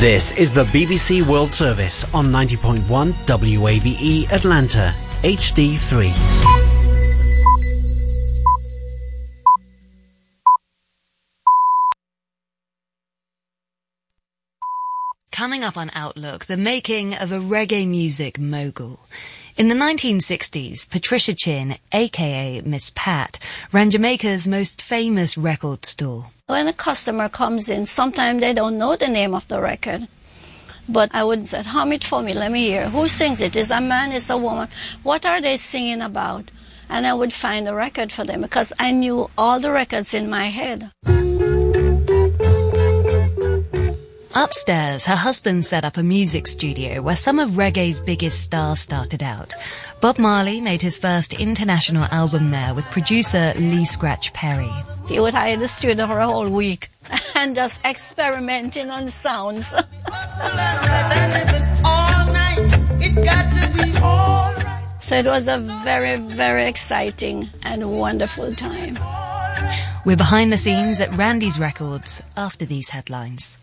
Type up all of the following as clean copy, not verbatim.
This is the BBC World Service on 90.1 WABE Atlanta, HD3. Coming up on Outlook, the making of a reggae music mogul. In the 1960s, Patricia Chin, aka Miss Pat, ran Jamaica's most famous record store. When a customer comes in, sometimes they don't know the name of the record. But I would say, hum it for me, let me hear. Who sings it? Is it a man? Is it a woman? What are they singing about? And I would find a record for them because I knew all the records in my head. Upstairs, her husband set up a music studio where some of reggae's biggest stars started out. Bob Marley made his first international album there with producer Lee Scratch Perry. He would hire the studio for a whole week and just experimenting on sounds. So it was a very, very exciting and wonderful time. We're behind the scenes at Randy's Records after these headlines.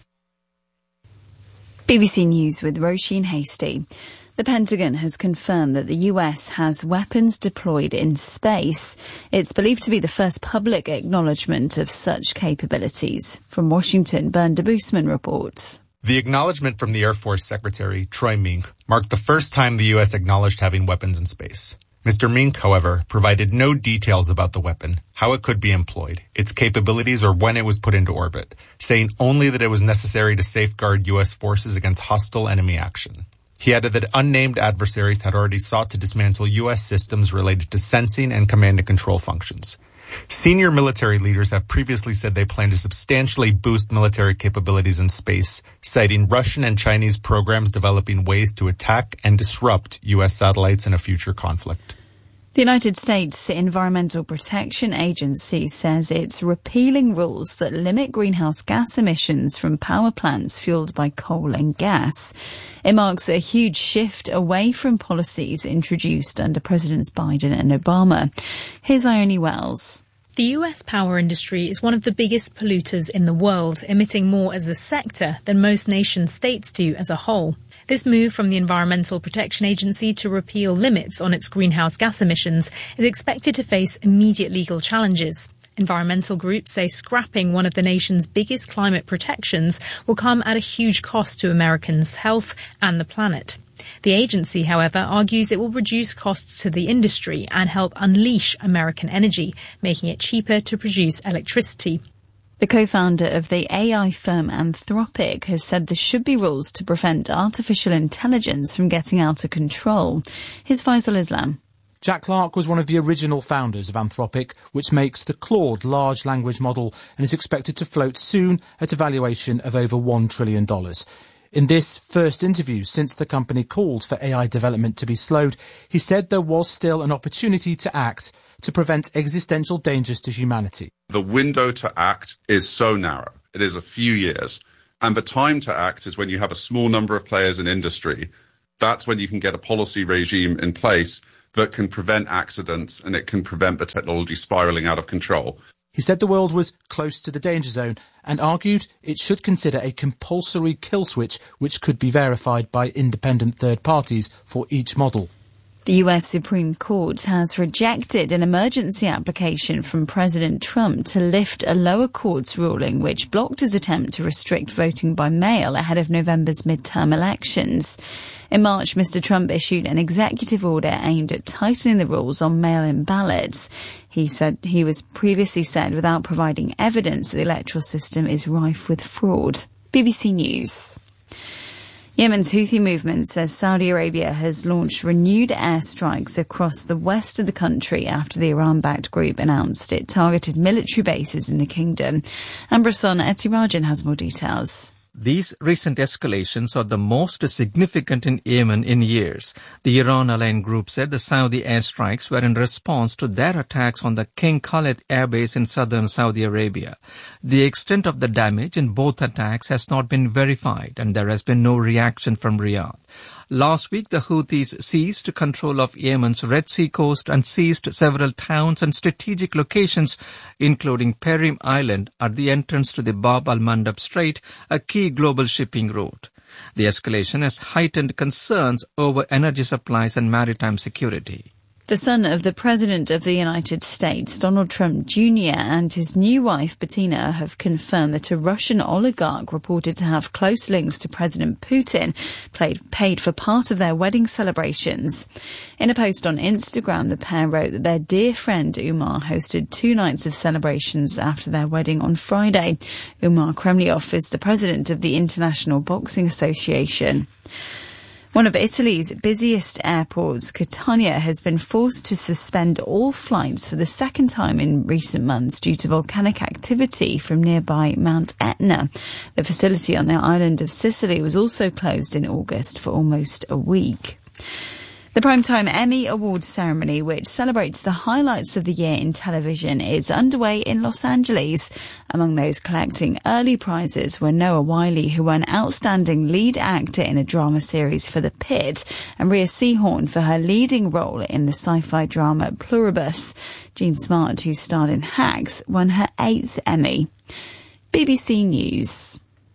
BBC News with Roisin Hasty. The Pentagon has confirmed that the US has weapons deployed in space. It's believed to be the first public acknowledgement of such capabilities. From Washington, Bernd de Boosman reports. The acknowledgement from the Air Force Secretary, Troy Mink, marked the first time the U.S. acknowledged having weapons in space. Mr. Mink, however, provided no details about the weapon, how it could be employed, its capabilities, or when it was put into orbit, saying only that it was necessary to safeguard U.S. forces against hostile enemy action. He added that unnamed adversaries had already sought to dismantle U.S. systems related to sensing and command and control functions. Senior military leaders have previously said they plan to substantially boost military capabilities in space, citing Russian and Chinese programs developing ways to attack and disrupt U.S. satellites in a future conflict. The United States Environmental Protection Agency says it's repealing rules that limit greenhouse gas emissions from power plants fueled by coal and gas. It marks a huge shift away from policies introduced under Presidents Biden and Obama. Here's Ione Wells. The US power industry is one of the biggest polluters in the world, emitting more as a sector than most nation-states do as a whole. This move from the Environmental Protection Agency to repeal limits on its greenhouse gas emissions is expected to face immediate legal challenges. Environmental groups say scrapping one of the nation's biggest climate protections will come at a huge cost to Americans' health and the planet. The agency, however, argues it will reduce costs to the industry and help unleash American energy, making it cheaper to produce electricity. The co-founder of the AI firm Anthropic has said there should be rules to prevent artificial intelligence from getting out of control. Here's Faisal Islam. Jack Clark was one of the original founders of Anthropic, which makes the Claude large language model and is expected to float soon at a valuation of over $1 trillion. In this first interview since the company called for AI development to be slowed, he said there was still an opportunity to act to prevent existential dangers to humanity. The window to act is so narrow. It is a few years. And the time to act is when you have a small number of players in industry. That's when you can get a policy regime in place that can prevent accidents and it can prevent the technology spiraling out of control. He said the world was close to the danger zone and argued it should consider a compulsory kill switch which could be verified by independent third parties for each model. The US Supreme Court has rejected an emergency application from President Trump to lift a lower court's ruling which blocked his attempt to restrict voting by mail ahead of November's midterm elections. In March, Mr. Trump issued an executive order aimed at tightening the rules on mail-in ballots. He was previously said without providing evidence that the electoral system is rife with fraud. BBC News. Yemen's Houthi movement says Saudi Arabia has launched renewed airstrikes across the west of the country after the Iran-backed group announced it targeted military bases in the kingdom. Ambrason Etirajan has more details. These recent escalations are the most significant in Yemen in years. The Iran-aligned group said the Saudi airstrikes were in response to their attacks on the King Khalid airbase in southern Saudi Arabia. The extent of the damage in both attacks has not been verified, and there has been no reaction from Riyadh. Last week, the Houthis seized control of Yemen's Red Sea coast and seized several towns and strategic locations, including Perim Island at the entrance to the Bab al-Mandab Strait, a key global shipping route. The escalation has heightened concerns over energy supplies and maritime security. The son of the President of the United States, Donald Trump Jr., and his new wife, Bettina, have confirmed that a Russian oligarch reported to have close links to President Putin paid for part of their wedding celebrations. In a post on Instagram, the pair wrote that their dear friend Umar hosted 2 nights of celebrations after their wedding on Friday. Umar Kremlyov is the president of the International Boxing Association. One of Italy's busiest airports, Catania, has been forced to suspend all flights for the second time in recent months due to volcanic activity from nearby Mount Etna. The facility on the island of Sicily was also closed in August for almost a week. The Primetime Emmy Awards ceremony, which celebrates the highlights of the year in television, is underway in Los Angeles. Among those collecting early prizes were Noah Wyle, who won Outstanding Lead Actor in a Drama Series for The Pit, and Rhea Seehorn for her leading role in the sci-fi drama Pluribus. Jean Smart, who starred in Hacks, won her 8th Emmy. BBC News.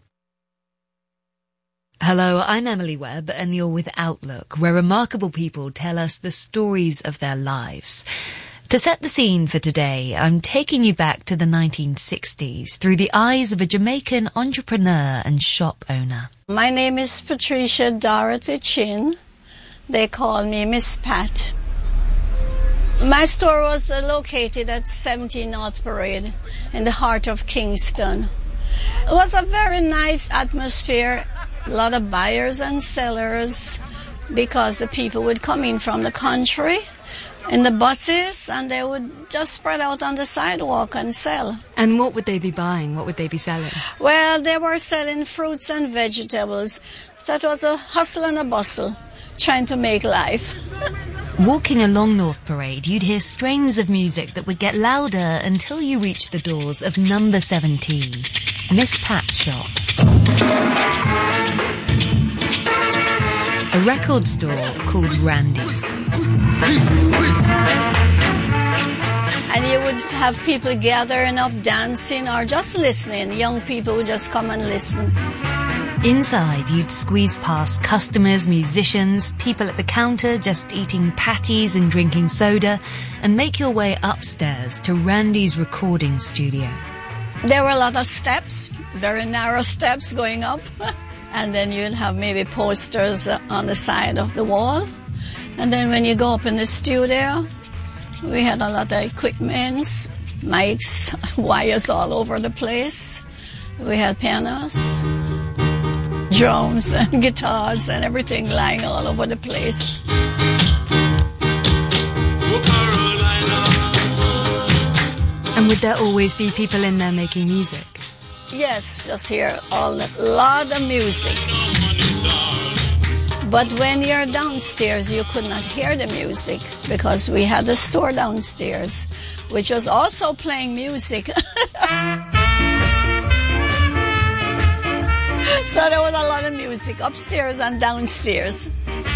Hello, I'm Emily Webb and you're with Outlook, where remarkable people tell us the stories of their lives. To set the scene for today, I'm taking you back to the 1960s through the eyes of a Jamaican entrepreneur and shop owner. My name is Patricia Dorothy Chin. They call me Miss Pat. My store was located at 17 North Parade in the heart of Kingston. It was a very nice atmosphere. A lot of buyers and sellers, because the people would come in from the country in the buses and they would just spread out on the sidewalk and sell. And what would they be buying? What would they be selling? Well, they were selling fruits and vegetables. So it was a hustle and a bustle, trying to make life. Walking along North Parade, you'd hear strains of music that would get louder until you reached the doors of number 17, Miss Pat's shop. A record store called Randy's. And you would have people gathering up, dancing or just listening. Young people would just come and listen. Inside, you'd squeeze past customers, musicians, people at the counter just eating patties and drinking soda, and make your way upstairs to Randy's recording studio. There were a lot of steps, very narrow steps going up. And then you'd have maybe posters on the side of the wall. And then when you go up in the studio, we had a lot of equipments, mics, wires all over the place. We had pianos, drums and guitars and everything lying all over the place. And would there always be people in there making music? Yes, just hear a lot of music. But when you're downstairs, you could not hear the music because we had a store downstairs, which was also playing music. So there was a lot of music upstairs and downstairs.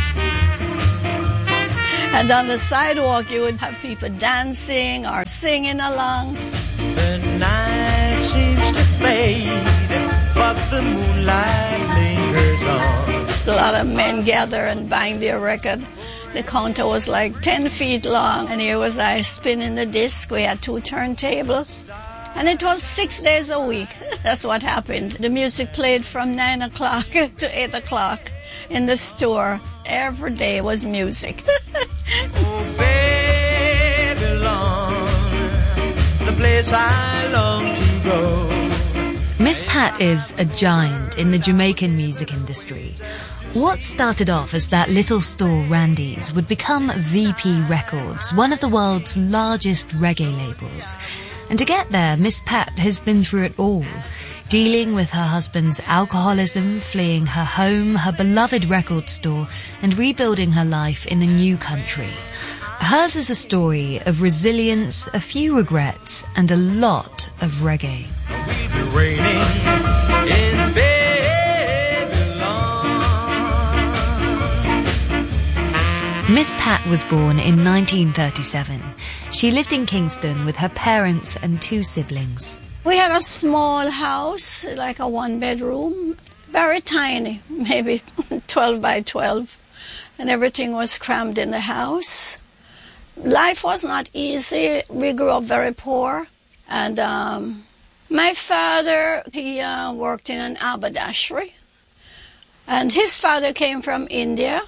And on the sidewalk, you would have people dancing or singing along. The night seems to fade, but the moonlight lingers on. A lot of men gather and buying their record. The counter was like 10 feet long, and here was I spinning the disc. We had 2 turntables, and it was 6 days a week. That's what happened. The music played from 9 o'clock to 8 o'clock in the store. Every day was music. Oh, Babylon, the place I long to go. Miss Pat is a giant in the Jamaican music industry. What started off as that little store Randy's would become VP Records, one of the world's largest reggae labels. And to get there, Miss Pat has been through it all, dealing with her husband's alcoholism, fleeing her home, her beloved record store, and rebuilding her life in a new country. Hers is a story of resilience, a few regrets, and a lot of reggae. We'll be reigning in Babylon. Miss Pat was born in 1937. She lived in Kingston with her parents and 2 siblings. We had a small house, like a 1-bedroom, very tiny, maybe 12 by 12, and everything was crammed in the house. Life was not easy. We grew up very poor, and my father, he worked in an haberdashery, and his father came from India,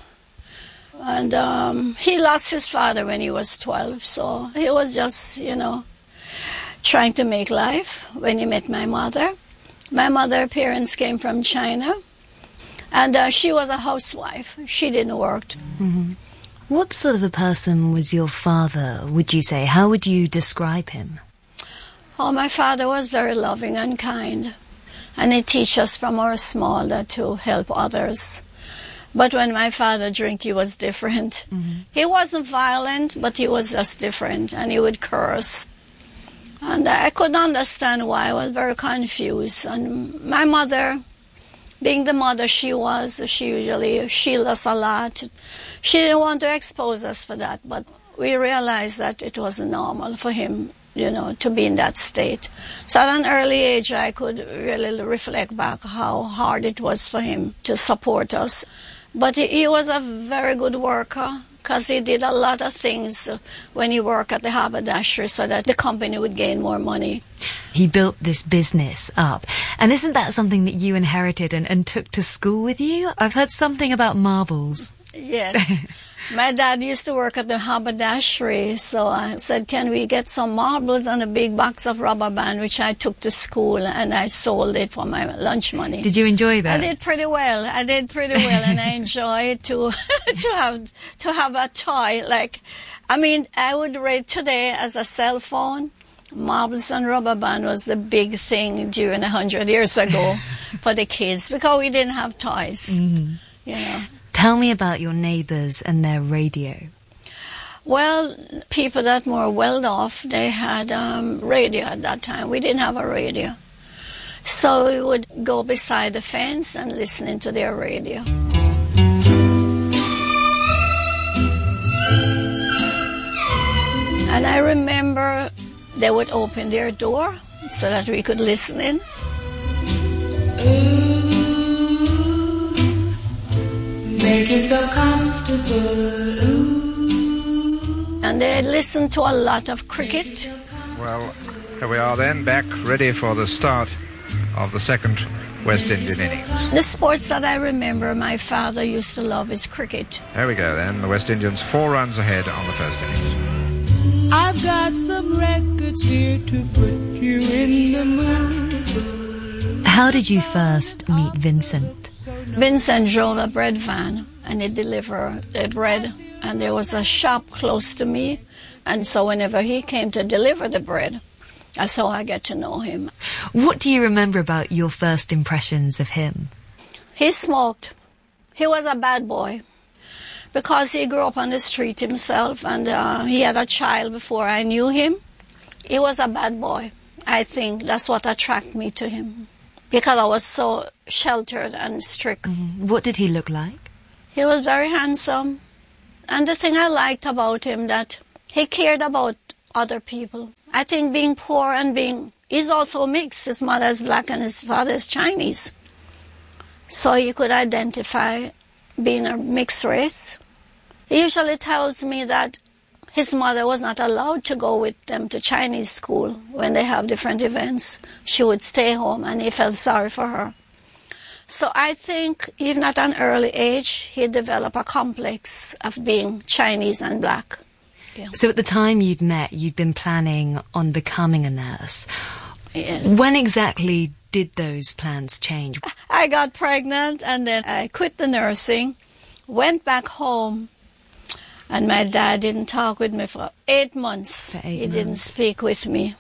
and he lost his father when he was 12, so he was just, trying to make life when he met my mother. My mother's parents came from China, and she was a housewife. She didn't work. Mm-hmm. What sort of a person was your father, would you say? How would you describe him? Oh, my father was very loving and kind, and he teach us from our small to help others. But when my father drank, he was different. Mm-hmm. He wasn't violent, but he was just different, and he would curse. And I couldn't understand why. I was very confused. And my mother, being the mother she was, she usually shielded us a lot. She didn't want to expose us for that, but we realized that it wasn't normal for him, to be in that state. So at an early age, I could really reflect back how hard it was for him to support us. But he was a very good worker, because he did a lot of things when he worked at the haberdashery so that the company would gain more money. He built this business up. And isn't that something that you inherited and took to school with you? I've heard something about marbles. Yes. My dad used to work at the haberdashery, so I said, can we get some marbles and a big box of rubber band, which I took to school, and I sold it for my lunch money. Did you enjoy that? I did pretty well, and I enjoyed to have a toy. I would rate today as a cell phone. Marbles and rubber band was the big thing during 100 years ago for the kids, because we didn't have toys, Tell me about your neighbours and their radio. Well, people that were well off, they had radio at that time. We didn't have a radio. So we would go beside the fence and listen to their radio. And I remember they would open their door so that we could listen in. Make yourself comfortable. Ooh. And they listened to a lot of cricket. Well, here we are then, back ready for the start of the second West Indian innings. The sports that I remember my father used to love is cricket. There we go then, the West Indians 4 runs ahead on the first innings. I've got some records here to put you in the mood. How did you first meet Vincent? Vincent drove a bread van, and he delivered the bread, and there was a shop close to me, and so whenever he came to deliver the bread, that's how I get to know him. What do you remember about your first impressions of him? He smoked. He was a bad boy, because he grew up on the street himself, and he had a child before I knew him. He was a bad boy. I think that's what attracted me to him, because I was so sheltered and strict. Mm-hmm. What did he look like? He was very handsome. And the thing I liked about him, that he cared about other people. I think being poor and he's also mixed. His mother is black and his father is Chinese. So you could identify being a mixed race. He usually tells me that his mother was not allowed to go with them to Chinese school when they have different events. She would stay home, and he felt sorry for her. So I think even at an early age, he developed a complex of being Chinese and black. Yeah. So at the time you'd met, you'd been planning on becoming a nurse. Yes. When exactly did those plans change? I got pregnant, and then I quit the nursing, went back home, and my dad didn't talk with me for 8 months. He didn't speak with me.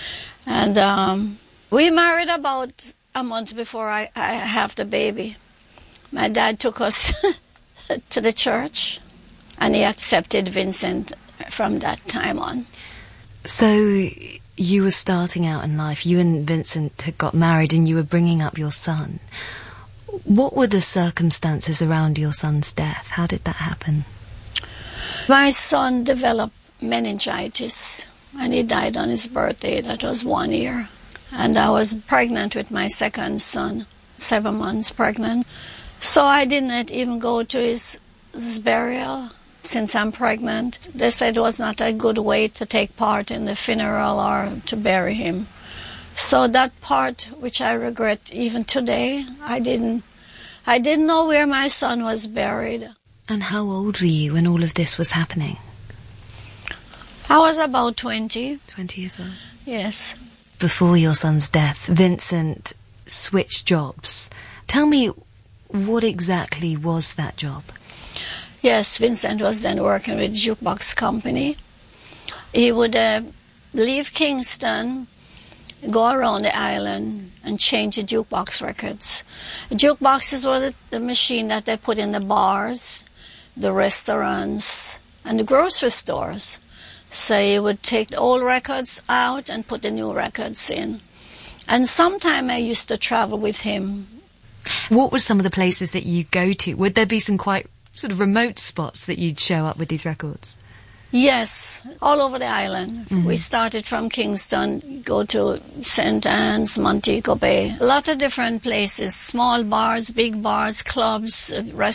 And we married about a month before I have the baby. My dad took us to the church, and he accepted Vincent from that time on. So you were starting out in life. You and Vincent had got married, and you were bringing up your son. What were the circumstances around your son's death? How did that happen? My son developed meningitis, and he died on his birthday. That was 1 year. And I was pregnant with my second son, 7 months pregnant. So I didn't even go to his burial since I'm pregnant. They said it was not a good way to take part in the funeral or to bury him. So that part, which I regret even today, I didn't know where my son was buried. And how old were you when all of this was happening? I was about 20. 20 years old? Yes. Before your son's death, Vincent switched jobs. Tell me, what exactly was that job? Yes, Vincent was then working with Jukebox Company. He would leave Kingston, go around the island and change the jukebox records. Jukeboxes were the machine that they put in the bars, the restaurants, and the grocery stores. So he would take the old records out and put the new records in. And sometime I used to travel with him. What were some of the places that you go to? Would there be some quite sort of remote spots that you'd show up with these records? Yes, all over the island. Mm-hmm. We started from Kingston, go to St. Anne's, Montego Bay. A lot of different places, small bars, big bars, clubs, restaurants.